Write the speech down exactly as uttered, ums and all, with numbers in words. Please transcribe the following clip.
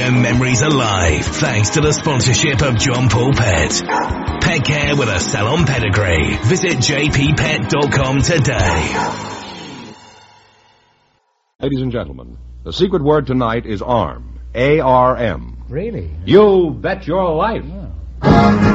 them memories alive thanks to the sponsorship of John Paul Pet. Pet care with a salon pedigree. Visit j p pet dot com today. Ladies and gentlemen, the secret word tonight is arm. A R M. Really? You bet your life. Yeah.